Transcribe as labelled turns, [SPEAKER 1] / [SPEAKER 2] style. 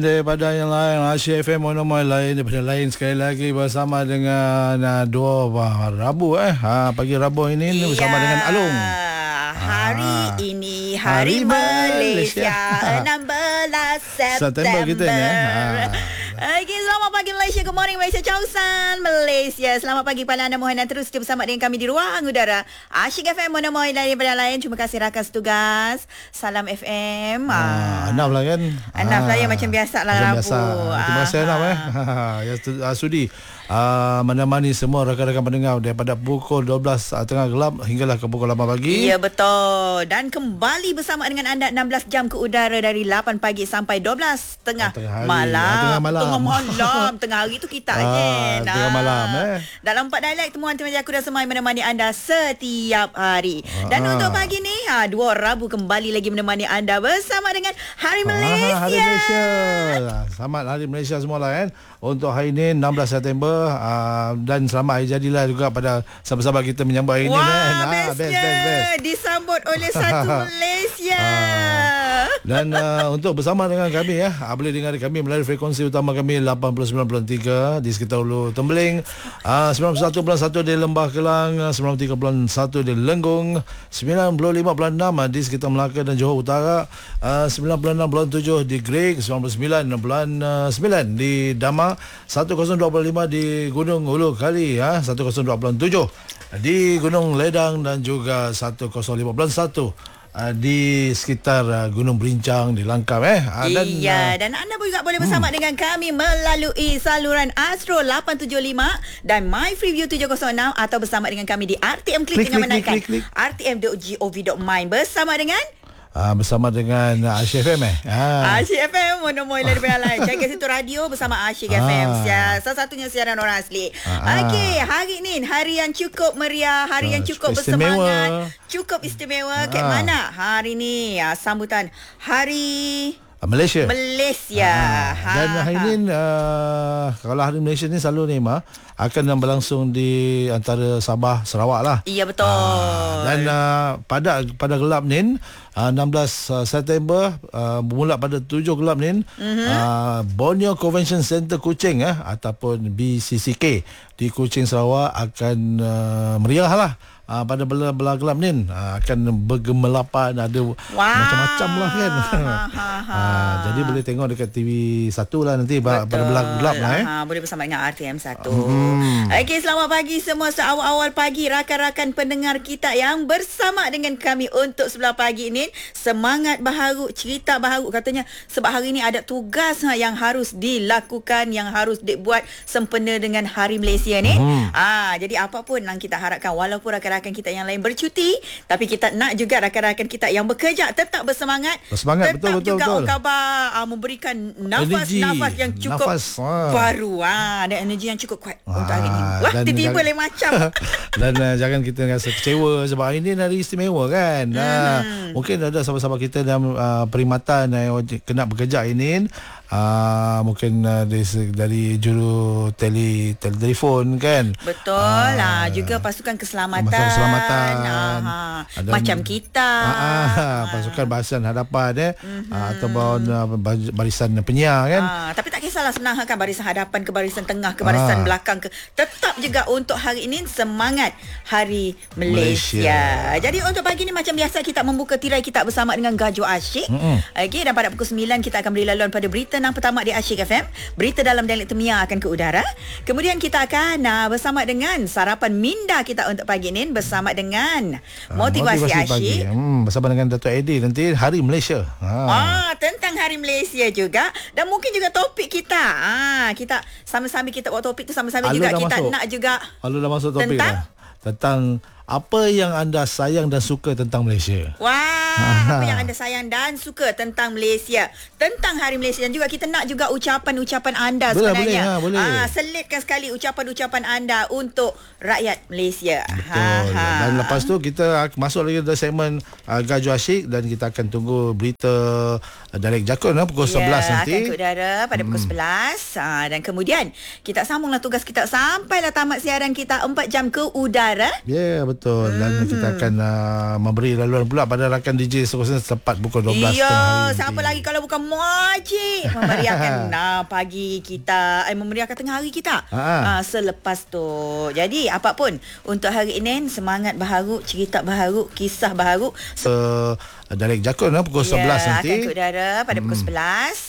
[SPEAKER 1] Daripada yang lain, Asyik FM Monomoy lain daripada lain sekali lagi bersama dengan dua Rabu pagi Rabu ini bersama dengan Alung.
[SPEAKER 2] Hari ini Hari Malaysia 16 September
[SPEAKER 1] kita ni.
[SPEAKER 2] Okay, selamat pagi Malaysia. Good morning Malaysia. Chausan Malaysia. Selamat pagi pada anda mohon terus bersama dengan kami di ruang udara Asyik FM Monomoy daripada lain. Terima kasih rakan tugas Salam FM.
[SPEAKER 1] Anam lah kan.
[SPEAKER 2] Anam lah macam biasa lah Rabu.
[SPEAKER 1] Terima kasih Anam yang sudi menemani semua rakan-rakan pendengar daripada pukul 12 tengah gelap hinggalah ke pukul 8 pagi.
[SPEAKER 2] Ya betul. Dan kembali bersama dengan anda 16 jam ke udara dari 8 pagi sampai 12 tengah malam. Tengah hari tu kita je.
[SPEAKER 1] Tengah malam
[SPEAKER 2] Dalam 4 dialek temuan Tim Jaku dan Semai menemani anda setiap hari. Dan untuk pagi ni dua Rabu kembali lagi menemani anda bersama dengan Hari Malaysia.
[SPEAKER 1] Hari Malaysia. Selamat Hari Malaysia semua lah kan. Untuk hari ini 16 September dan selamat hari jadilah juga pada sahabat-sahabat kita menyambut hari ini kan.
[SPEAKER 2] Best. Disambut oleh satu Malaysia.
[SPEAKER 1] Dan untuk bersama dengan kami boleh dengar kami melalui frekuensi utama kami 89.3 di sekitar Ulu Tembeling, 91.1 di Lembah Kelang, 93.1 di Lenggong, 95.6 di sekitar Melaka dan Johor Utara, 96.7 di Greig, 99.9 di Dama, 102.5 di Gunung Ulu Kali, 102.7 di Gunung Ledang dan juga 105.1 di sekitar Gunung Berincang di Langkap
[SPEAKER 2] dan anda juga boleh bersama dengan kami melalui saluran Astro 875 dan My Freeview 706 atau bersama dengan kami di RTM Klik dengan menaikkan rtm.gov.my bersama dengan
[SPEAKER 1] Asyik FM
[SPEAKER 2] Asyik FM Monomoy daripada lain. Check situ radio bersama Asyik FM. Salah satunya siaran orang asli. Okey, hari ni hari yang cukup meriah, hari yang cukup bersemangat, cukup istimewa. Kat mana hari ni sambutan Hari
[SPEAKER 1] Malaysia.
[SPEAKER 2] Dan
[SPEAKER 1] hari ni kalau Hari Malaysia ni selalu ni akan berlangsung di antara Sabah Sarawak lah.
[SPEAKER 2] Ya betul.
[SPEAKER 1] Dan pada gelap ni 16 September bermula pada 7 gelap ni Borneo Convention Center Kuching ataupun BCCK di Kuching Sarawak akan meriah lah. Pada belah gelap ni akan bergemelapan, ada macam-macam lah kan. Jadi boleh tengok dekat TV1 lah nanti pada belah gelap lah
[SPEAKER 2] boleh bersama dengan RTM1. Okey, selamat pagi semua. Seawal-awal pagi rakan-rakan pendengar kita yang bersama dengan kami untuk sebelah pagi ini. Semangat baharu, cerita baharu katanya sebab hari ini ada tugas yang harus dilakukan, yang harus dibuat sempena dengan Hari Malaysia ni. Jadi apapun yang kita harapkan, walaupun rakan-rakan kita yang lain bercuti, tapi kita nak juga rakan-rakan kita yang bekerja tetap bersemangat tetap betul, juga orang khabar memberikan nafas yang cukup baru dan energi yang cukup kuat untuk hari ini. Tiba-tiba lain macam.
[SPEAKER 1] Dan jangan kita rasa kecewa sebab hari ini hari istimewa kan. Mungkin ada sahabat-sahabat kita dalam perkhidmatan yang kena bekerja ini. Mungkin dari juru telefon kan.
[SPEAKER 2] Betul juga pasukan keselamatan macam kita
[SPEAKER 1] pasukan barisan hadapan ataupun barisan penyiar kan.
[SPEAKER 2] Tapi tak kisahlah senang kan, barisan hadapan ke barisan tengah ke barisan belakang ke, tetap juga untuk hari ini semangat Hari Malaysia. Jadi untuk pagi ni macam biasa kita membuka tirai kita bersama dengan Gajo Asyik. Okey, dan pada pukul 9 kita akan beri laluan pada berita yang pertama di Asyik FM. Berita dalam dialek Temia akan ke udara. Kemudian kita akan bersama dengan sarapan minda kita untuk pagi ini bersama dengan motivasi Asyik.
[SPEAKER 1] Bersama dengan Dato' Eddie nanti Hari Malaysia.
[SPEAKER 2] Tentang Hari Malaysia juga. Dan mungkin juga topik kita. Kita sama-sama kita buat topik tu sama-sama juga kita masuk. Nak juga.
[SPEAKER 1] Dah masuk topik tentang apa yang anda sayang dan suka tentang Malaysia.
[SPEAKER 2] Apa yang anda sayang dan suka tentang Malaysia, tentang Hari Malaysia. Dan juga kita nak juga ucapan-ucapan anda sebenarnya.
[SPEAKER 1] Boleh.
[SPEAKER 2] Selitkan sekali ucapan-ucapan anda untuk rakyat Malaysia.
[SPEAKER 1] Betul. Dan lepas tu kita masuk lagi ke segmen Gajo Asyik dan kita akan tunggu berita Dialek Jakun pukul 11 nanti.
[SPEAKER 2] Akan ke udara pada pukul 11. Dan kemudian kita sambunglah tugas kita sampailah tamat siaran kita 4 jam ke udara.
[SPEAKER 1] Ya, betul. betul. Dan kita akan memberi laluan pula pada rakan DJ seterusnya tepat pukul 12
[SPEAKER 2] Ya,
[SPEAKER 1] tengah hari
[SPEAKER 2] siapa
[SPEAKER 1] nanti.
[SPEAKER 2] lagi kalau bukan Moji memeriahkan pagi kita, memeriahkan tengah hari kita selepas tu. Jadi apapun untuk hari Isnin, semangat baharu, cerita baharu, kisah baharu.
[SPEAKER 1] Dialek Jakun pukul 11 nanti.
[SPEAKER 2] Akan ke udara pada pukul 11.